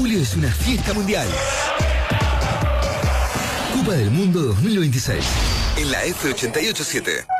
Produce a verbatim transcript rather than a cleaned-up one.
Julio es una fiesta mundial. Copa del Mundo dos mil veintiséis. En la F ochenta y ocho siete.